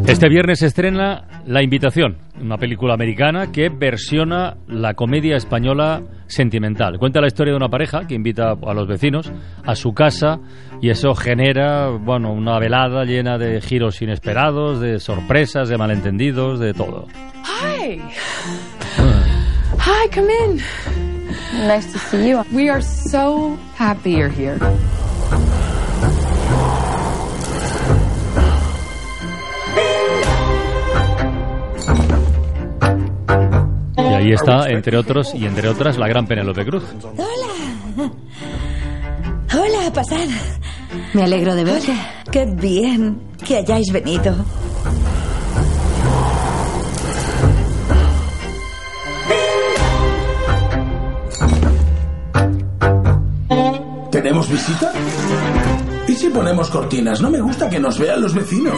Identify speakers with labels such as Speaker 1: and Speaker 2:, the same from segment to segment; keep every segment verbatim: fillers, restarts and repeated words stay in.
Speaker 1: Este viernes se estrena La Invitación, una película americana que versiona la comedia española Sentimental. Cuenta la historia de una pareja que invita a los vecinos a su casa y eso genera, bueno, una velada llena de giros inesperados, de sorpresas, de malentendidos, de todo.
Speaker 2: Hi. Hi, come in.
Speaker 3: Nice to see you.
Speaker 2: We are so happy you're here.
Speaker 1: Y ahí está, entre otros y entre otras, la gran Penélope Cruz.
Speaker 4: Hola. Hola, pasad.
Speaker 3: Me alegro de verte.
Speaker 4: Hola. Qué bien que hayáis venido.
Speaker 5: ¿Tenemos visita? ¿Y si ponemos cortinas? No me gusta que nos vean los vecinos.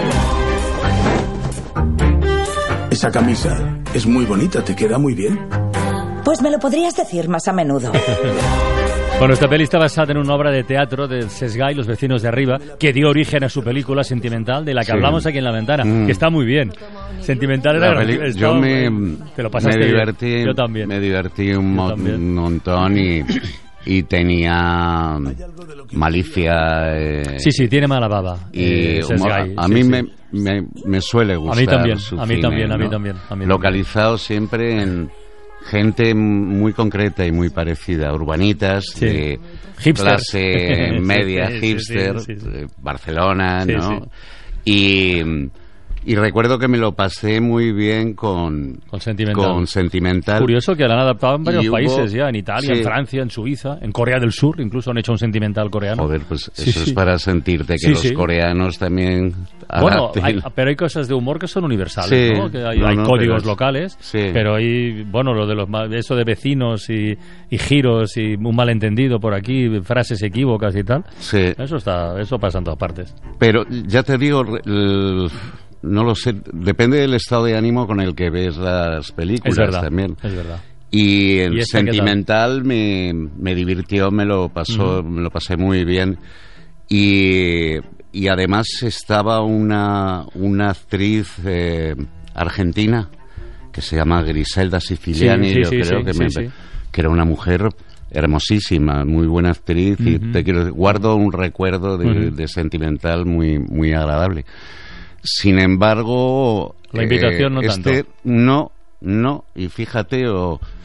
Speaker 5: Esa camisa es muy bonita, te queda muy bien.
Speaker 4: Pues me lo podrías decir más a menudo.
Speaker 1: Bueno, esta peli está basada en una obra de teatro de Sesgay, Los vecinos de arriba, que dio origen a su película Sentimental, de la que sí. hablamos aquí en La Ventana, mm. que está muy bien. Sentimental era...
Speaker 6: Peli- yo me,
Speaker 1: te lo pasaste
Speaker 6: me divertí,
Speaker 1: bien. Yo también.
Speaker 6: Me divertí un, mo-
Speaker 1: también.
Speaker 6: un montón y... Y tenía malicia. Eh,
Speaker 1: sí, sí, tiene mala baba.
Speaker 6: Y
Speaker 1: eh,
Speaker 6: humor, a, a
Speaker 1: sí,
Speaker 6: mí
Speaker 1: sí.
Speaker 6: Me, me, me suele gustar.
Speaker 1: A mí también,
Speaker 6: su
Speaker 1: a mí
Speaker 6: cine,
Speaker 1: también,
Speaker 6: ¿no?
Speaker 1: a mí también. A mí
Speaker 6: Localizado
Speaker 1: también.
Speaker 6: siempre en gente muy concreta y muy parecida, urbanitas,
Speaker 1: sí.
Speaker 6: de
Speaker 1: Hipsters.
Speaker 6: clase media,
Speaker 1: sí, sí,
Speaker 6: hipster,
Speaker 1: sí, sí, sí.
Speaker 6: Barcelona,
Speaker 1: sí,
Speaker 6: ¿no?
Speaker 1: Sí.
Speaker 6: Y... Y recuerdo que me lo pasé muy bien con,
Speaker 1: con Sentimental.
Speaker 6: Con Sentimental.
Speaker 1: Curioso que la han adaptado en varios
Speaker 6: hubo,
Speaker 1: países ya, en Italia,
Speaker 6: sí.
Speaker 1: en Francia, en Suiza, en Corea del Sur, incluso han hecho un Sentimental coreano.
Speaker 6: Joder, pues
Speaker 1: sí,
Speaker 6: eso
Speaker 1: sí.
Speaker 6: es para sentirte que
Speaker 1: sí,
Speaker 6: los
Speaker 1: sí.
Speaker 6: coreanos también
Speaker 1: Bueno,
Speaker 6: adapten.
Speaker 1: hay, pero hay cosas de humor que son universales,
Speaker 6: sí.
Speaker 1: ¿no? Que hay,
Speaker 6: no,
Speaker 1: hay
Speaker 6: no,
Speaker 1: códigos
Speaker 6: pero,
Speaker 1: locales,
Speaker 6: sí.
Speaker 1: pero hay, bueno, lo de los eso de vecinos y, y giros y un malentendido por aquí, frases equívocas y tal.
Speaker 6: Sí.
Speaker 1: Eso está, eso pasa en todas partes.
Speaker 6: Pero ya te digo, el, no lo sé, depende del estado de ánimo con el que ves las películas
Speaker 1: es verdad,
Speaker 6: también.
Speaker 1: Es verdad.
Speaker 6: Y en
Speaker 1: ¿Y
Speaker 6: Sentimental me, me divirtió, me lo pasó, uh-huh. me lo pasé muy bien. Y, y además estaba una, una actriz eh, argentina que se llama Griselda Siciliani,
Speaker 1: sí, sí,
Speaker 6: yo
Speaker 1: sí,
Speaker 6: creo
Speaker 1: sí,
Speaker 6: que,
Speaker 1: sí,
Speaker 6: me,
Speaker 1: sí.
Speaker 6: que era una mujer hermosísima, muy buena actriz, uh-huh. y te quiero, guardo un recuerdo de, uh-huh. de Sentimental muy, muy agradable. Sin embargo,
Speaker 1: la invitación
Speaker 6: eh,
Speaker 1: no
Speaker 6: este,
Speaker 1: tanto.
Speaker 6: No, no, y fíjate, o